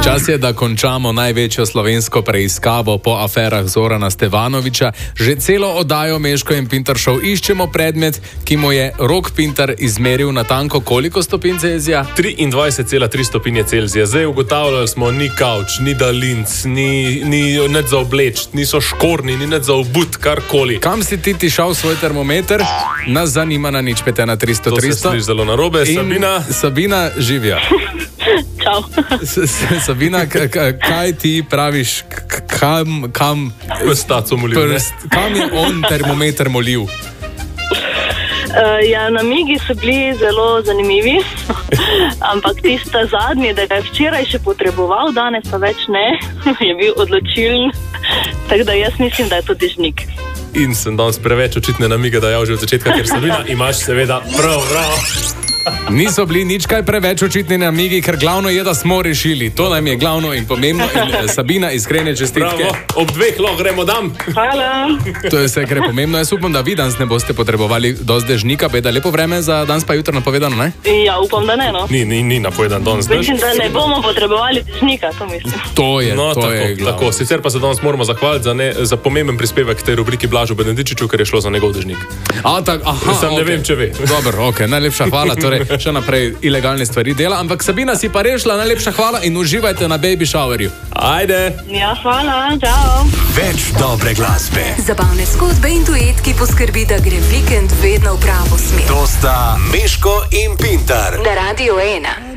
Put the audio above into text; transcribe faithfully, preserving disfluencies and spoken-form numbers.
Čas je, da končamo največjo slovensko preiskavo po aferah Zorana Stevanovića. Že celo oddajo Meško in Pintar Show iščemo predmet, ki mu je Rok Pintar izmeril natanko koliko stopinj Celzija? triindvajset cela tri stopinje Celzija. Zdaj ugotavljali smo, ni kavč, ni dalinc, ni, ni nič za obleč, niso škorni, ni nič za obut, karkoli. Kam si ti ti šel svoj termometer? Nas zanima na nič pet ena tristo tristo. To se sliši zelo narobe. Sabina. Sabina, živijo. Čau. Sabina, kaj ti praviš, kam, kam, Prstaco molil, prst, kam je on termometer molil? Uh, ja, namigi so bili zelo zanimivi, ampak tista zadnji, da ga je včeraj še potreboval, danes pa več ne, je bil odločilen, tako da jaz mislim, da je to dežnik. In sem danes preveč očitne namige dajal že od začetka, ker Sabina imaš seveda prav, prav. Niso bili nič kaj preveč očitni namigi, ker glavno je, da smo rešili. To nam je glavno in pomembno. In Sabina, iskrene čestitke. Bravo, ob dveh lahko gremo dam. Hvala. To je vse, kar je pomembno. Jaz upam, da vi danes ne boste potrebovali dosti dežnika, pa je da lepo vreme za danes pa jutro napovedano, ne? Ja, upam, da ne, no. Ni, ni, ni napovedan danes. Mislim, da ne bomo potrebovali dežnika, to mislim. To je, no, to tako, je glavno. Tako, sicer pa se danes moramo zahvaliti za, ne, za pomemben prispevek k tej rubriki Blažu Benedičiču, ker je šlo za njegov dežnik. A, tak, aha, Sam ne okay. vem, če ve. Dobro, ok, najlepša hvala. Torej, še naprej ilegalne stvari dela, ampak Sabina si pa rešila, najlepša hvala in uživajte na baby showerju. Ajde! Ja, hvala, čau. Več dobre glasbe. Zabavne zgodbe in duet, ki poskrbi, da gre vikend vedno v pravo smer. To sta Meško in Pintar. Na Radio ena.